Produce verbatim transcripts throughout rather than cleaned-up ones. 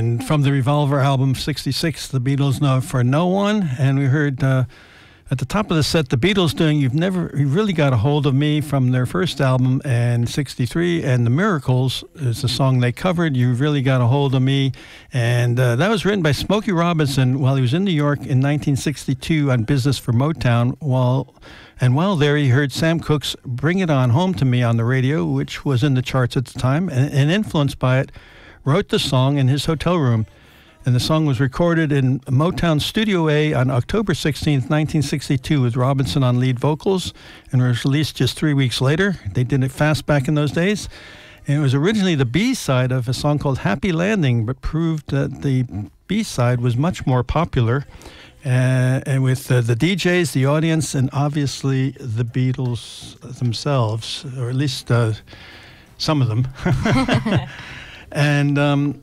And from the Revolver album, sixty-six, the Beatles, No For No One. And we heard uh, at the top of the set, the Beatles doing You've Never You Really Got a Hold of Me from their first album, and sixty-three. And The Miracles is the song they covered, You've Really Got a Hold of Me. And uh, that was written by Smokey Robinson while he was in New York in nineteen sixty-two on business for Motown. While And while there, he heard Sam Cooke's Bring It On Home to Me on the radio, which was in the charts at the time, and, and influenced by it, wrote the song in his hotel room. And the song was recorded in Motown Studio A on October sixteenth, nineteen sixty-two, with Robinson on lead vocals, and was released just three weeks later. They did it fast back in those days. And it was originally the B-side of a song called Happy Landing, but proved that the B-side was much more popular. Uh, and with uh, the D Js, the audience, and obviously the Beatles themselves, or at least uh, some of them. and um,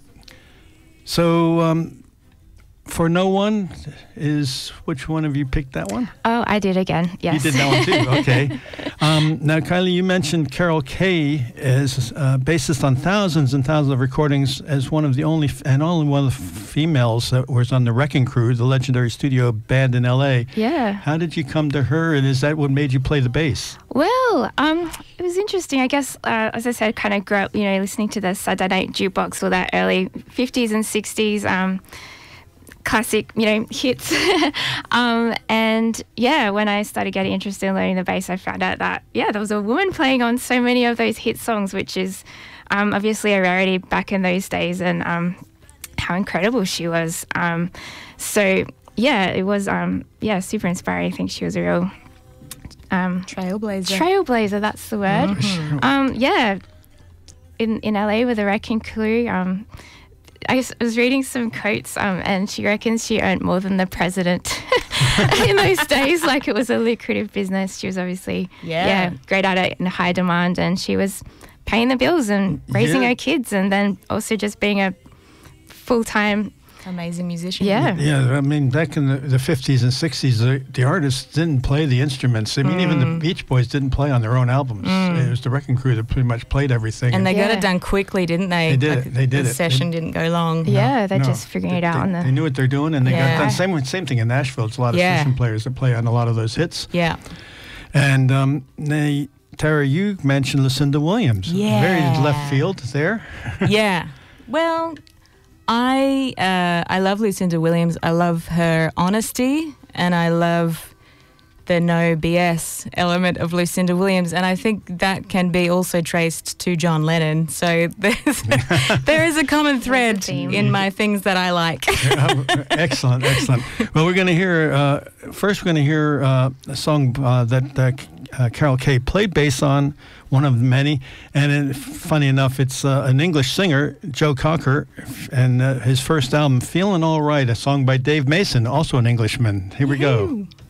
so um, For No One is, which one of you picked that one? Oh, I did again, yes. You did that one too, okay. Um, now, Kylie, you mentioned Carol Kaye as uh, bassist on thousands and thousands of recordings as one of the only, f- and only one of the f- females that was on the Wrecking Crew, the legendary studio band in L A. Yeah. How did you come to her, and is that what made you play the bass? Well, um, it was interesting. I guess, uh, as I said, kind of grew up, you know, listening to the Saturday Night Jukebox, or that early fifties and sixties, um, classic, you know, hits. um, and yeah, when I started getting interested in learning the bass, I found out that, yeah, there was a woman playing on so many of those hit songs, which is um, obviously a rarity back in those days, and um, how incredible she was. Um, so yeah, it was, um, yeah, super inspiring. I think she was a real um, trailblazer. Trailblazer, that's the word. Mm-hmm. Um, yeah, in, in L A with the Wrecking Crew, um, I was reading some quotes, um, and she reckons she earned more than the president in those days. Like, it was a lucrative business. She was obviously, yeah, yeah great at it, in high demand, and she was paying the bills and raising yeah. her kids, and then also just being a full-time amazing musician. Yeah. Yeah, I mean, back in the, the fifties and sixties, the, the artists didn't play the instruments. I mean, mm. even the Beach Boys didn't play on their own albums. Mm. It was the Wrecking Crew that pretty much played everything. And they yeah. got it done quickly, didn't they? They did like, it. They did the it. The session they, didn't go long. Yeah, no, they're no. just figuring they, it out. They, on the they knew what they're doing, and they yeah. got done. Same, same thing in Nashville. It's a lot of yeah. session players that play on a lot of those hits. Yeah. And um, they, Tara, you mentioned Lucinda Williams. Yeah. Very left field there. yeah. Well, I uh, I love Lucinda Williams. I love her honesty, and I love the no B S element of Lucinda Williams, and I think that can be also traced to John Lennon. So there's, there is a common thread in my things that I like. Excellent, excellent. Well, we're going to hear, uh, first we're going to hear uh, a song uh, that uh, uh, Carol Kaye played bass on, one of many, and it, funny enough, it's uh, an English singer, Joe Cocker, and uh, his first album, Feelin' All Right, a song by Dave Mason, also an Englishman. Here we go.